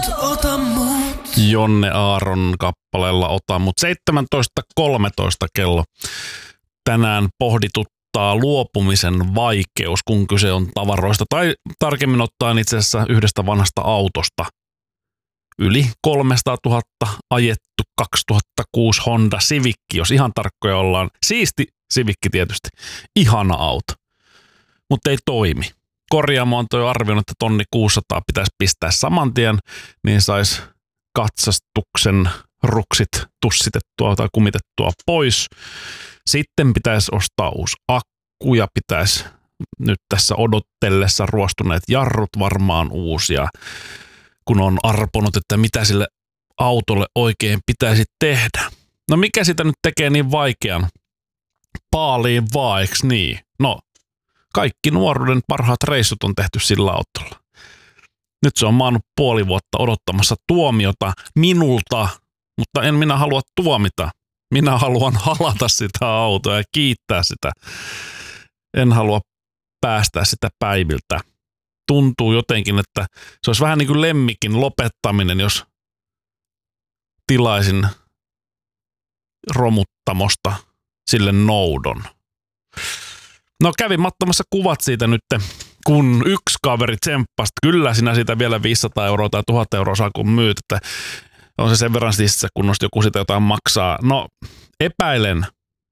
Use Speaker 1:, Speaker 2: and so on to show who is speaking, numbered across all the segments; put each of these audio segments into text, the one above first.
Speaker 1: Ota mut.
Speaker 2: Jonne Aaron kappaleella Ota mut. 17.13 kello. Tänään pohdituttaa luopumisen vaikeus, kun kyse on tavaroista. Tai tarkemmin ottaen itse asiassa yhdestä vanhasta autosta. Yli 300 000 ajettu 2006 Honda Civic, jos ihan tarkkoja ollaan. Siisti Civic tietysti. Ihana auto. Mutta ei toimi. Korjaamo on toi arvioinut, että 1600 pitäisi pistää saman tien, niin saisi katsastuksen ruksit tussitettua tai kumitettua pois. Sitten pitäisi ostaa uusi akku ja pitäisi nyt tässä odottellessa ruostuneet jarrut varmaan uusia, kun on arponut, että mitä sille autolle oikein pitäisi tehdä. No mikä sitä nyt tekee niin vaikean? Paaliin vaan, eiks niin? No, kaikki nuoruuden parhaat reissut on tehty sillä autolla. Nyt se on maannut puoli vuotta odottamassa tuomiota minulta, mutta en minä halua tuomita. Minä haluan halata sitä autoa ja kiittää sitä. En halua päästää sitä päiviltä. Tuntuu jotenkin, että se olisi vähän niin kuin lemmikin lopettaminen, jos tilaisin romuttamosta sille noudon. No kävin mattomassa kuvat siitä nyt, kun yksi kaveri tsemppasi. Kyllä sinä siitä vielä 500 € tai 1000 € saa kun myyt, että on se sen verran siistissä, kun joku sitä jotain maksaa. No epäilen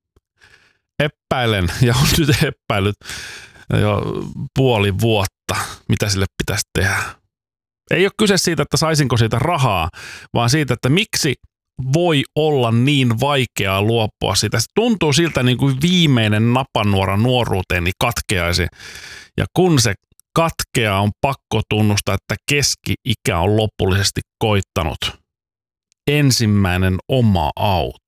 Speaker 2: ja on nyt epäillyt jo puoli vuotta, mitä sille pitäisi tehdä. Ei ole kyse siitä, että saisinko siitä rahaa, vaan siitä, että miksi voi olla niin vaikeaa luopua siitä. Se tuntuu siltä niin kuin viimeinen napanuora nuoruuteeni katkeaisi. Ja kun se katkeaa, on pakko tunnustaa, että keski-ikä on lopullisesti koittanut. Ensimmäinen oma auto.